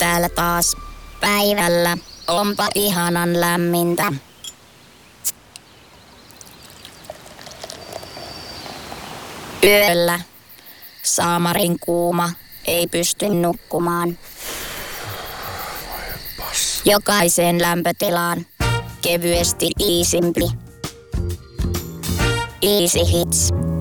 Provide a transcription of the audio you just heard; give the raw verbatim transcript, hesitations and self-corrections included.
täällä taas päivällä. Onpa ihanan lämmintä. Yöllä saamarin kuuma, ei pysty nukkumaan. Jokaiseen lämpötilaan kevyesti iisimpi. Easy hits.